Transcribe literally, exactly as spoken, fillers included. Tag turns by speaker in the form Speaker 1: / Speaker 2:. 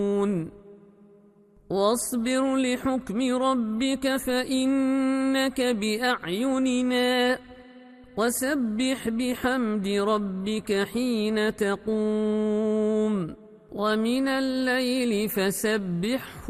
Speaker 1: واصبر لحكم ربك فإنك بأعيننا وسبح بحمد ربك حين تقوم ومن الليل فسبحه